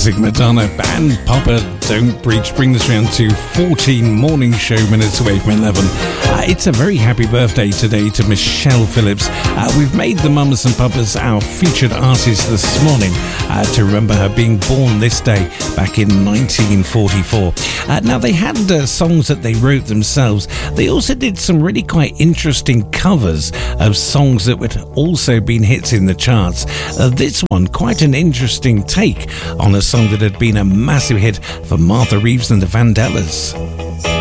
classic Madonna. Band Papa Don't Preach bring this round to 14 morning show minutes away from 11. It's a very happy birthday today to Michelle Phillips. We've made the Mamas and Papas our featured artist this morning to remember her being born this day back in 1944. Now, they had songs that they wrote themselves. They also did some really quite interesting covers of songs that would also been hits in the charts. This one, quite an interesting take on a song that had been a massive hit for Martha Reeves and the Vandellas.